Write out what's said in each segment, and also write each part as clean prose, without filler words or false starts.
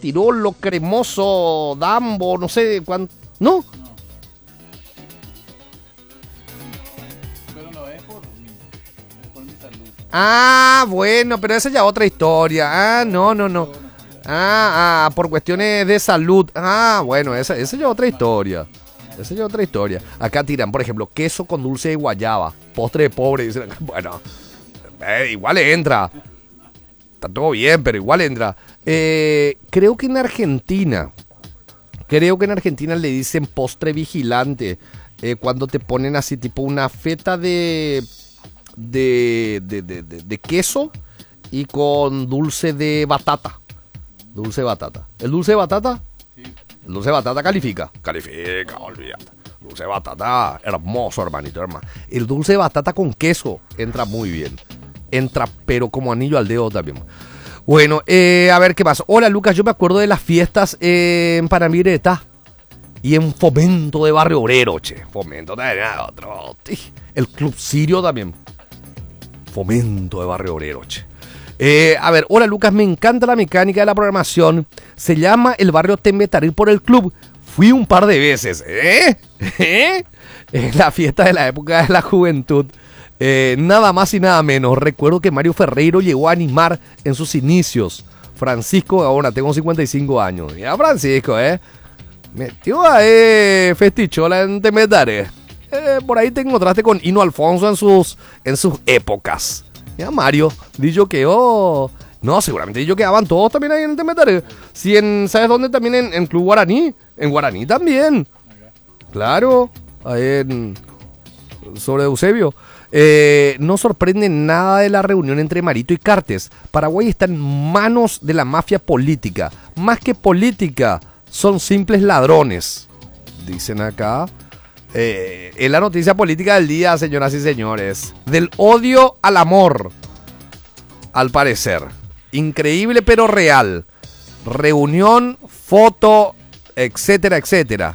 Tirolo, Cremoso, Dambo, no sé cuánto. ¿No? Pero no es por mi salud. Ah, bueno, pero esa ya es otra historia. Ah, no. Por cuestiones de salud. Ah, bueno, esa ya es otra historia. Esa ya es otra historia. Acá tiran, por ejemplo, queso con dulce de guayaba. Postre de pobre. Dicen, bueno, igual entra. Está todo bien, pero igual entra. Creo que en Argentina le dicen postre vigilante. Cuando te ponen así tipo una feta de queso y con dulce de batata. Dulce de batata. ¿El dulce de batata? Sí. El dulce de batata califica. Califica, olvídate. Dulce de batata, hermoso, hermanito, hermano. El dulce de batata con queso entra muy bien. Entra, pero como anillo al dedo también. Bueno, a ver qué pasa. Hola, Lucas, yo me acuerdo de las fiestas en Panamireta y en Fomento de Barrio Obrero, che. Fomento también, otro. El Club Sirio también. Fomento de Barrio Obrero, che. A ver, hola Lucas, me encanta la mecánica de la programación. Se llama el barrio Tembetarí por el club. Fui un par de veces. Es la fiesta de la época de la juventud. Nada más y nada menos. Recuerdo que Mario Ferreiro llegó a animar en sus inicios. Francisco Gaona, tengo 55 años. Ya Francisco, metió ahí festichola en Tembetarí. Por ahí te encontraste con Hino Alfonso en sus épocas. Ya Mario, dijo que no, seguramente dijo que quedaban todos también ahí en el Tembetarí. Si ¿sabes dónde? También en Club Guaraní. En Guaraní también. Claro, ahí sobre Eusebio. No sorprende nada de la reunión entre Marito y Cartes. Paraguay está en manos de la mafia política. Más que política, son simples ladrones. Dicen acá. Es la noticia política del día, señoras y señores. Del odio al amor, al parecer. Increíble pero real. Reunión, foto, etcétera, etcétera.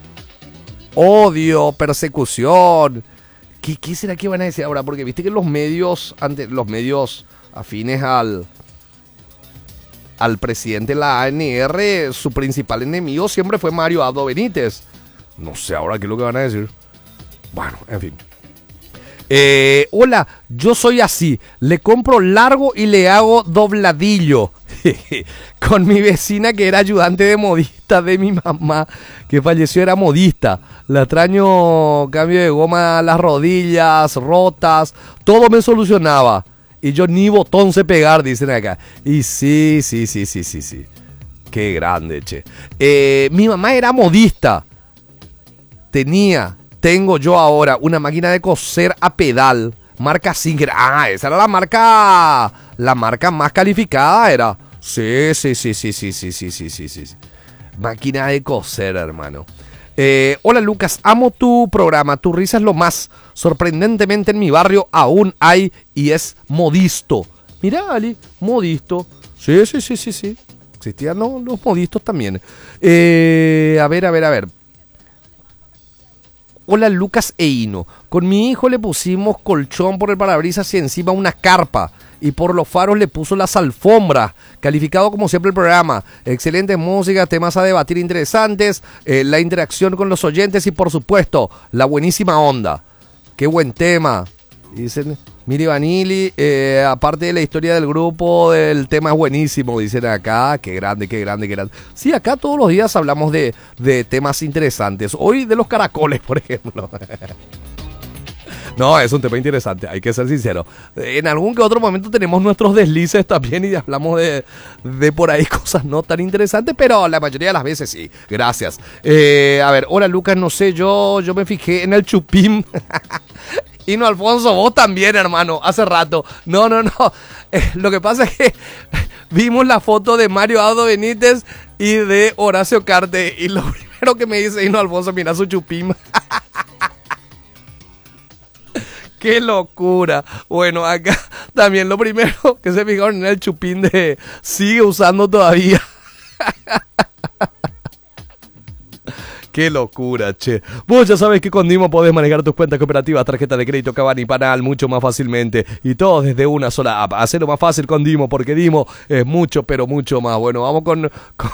Odio, persecución. ¿Qué será que van a decir ahora? Porque viste que los medios afines al presidente de la ANR, su principal enemigo siempre fue Mario Abdo Benítez. No sé ahora qué es lo que van a decir. Bueno, en fin. Hola, yo soy así. Le compro largo y le hago dobladillo. Con mi vecina que era ayudante de modista de mi mamá, que falleció, era modista. La extraño, cambio de goma a las rodillas, rotas. Todo me solucionaba. Y yo ni botón sé pegar, dicen acá. Y sí. Qué grande, che. Mi mamá era modista. Tengo yo ahora una máquina de coser a pedal, marca Singer. Ah, esa era la marca más calificada, era. Sí. Máquina de coser, hermano. Hola Lucas, amo tu programa, tu risa es lo más. Sorprendentemente en mi barrio aún hay y es modisto. Mirá, Ali, modisto. Sí. Existían los modistos también. A ver. Hola Lucas e Hino. Con mi hijo le pusimos colchón por el parabrisas y encima una carpa. Y por los faros le puso las alfombras. Calificado como siempre el programa. Excelente música, temas a debatir interesantes, la interacción con los oyentes y por supuesto la buenísima onda. Qué buen tema. Dicen Miri Vanilli, aparte de la historia del grupo, el tema es buenísimo, dicen acá. Qué grande. Sí, acá todos los días hablamos de temas interesantes. Hoy de los caracoles, por ejemplo. No, es un tema interesante, hay que ser sincero. En algún que otro momento tenemos nuestros deslices también y hablamos de por ahí cosas no tan interesantes, pero la mayoría de las veces sí. Gracias. A ver, hola Lucas, no sé, yo me fijé en el chupín. Y no, Alfonso, vos también, hermano, hace rato. No. Lo que pasa es que vimos la foto de Mario Abdo Benítez y de Horacio Carte. Y lo primero que me dice Hino Alfonso, mira su chupín. ¡Qué locura! Bueno, acá también lo primero que se fijaron en el chupín de sigue usando todavía. ¡Qué locura, che! Vos ya sabés que con Dimo podés manejar tus cuentas cooperativas, tarjeta de crédito, Cavani y Panal mucho más fácilmente. Y todo desde una sola app. Hacelo más fácil con Dimo, porque Dimo es mucho, pero mucho más. Bueno, vamos con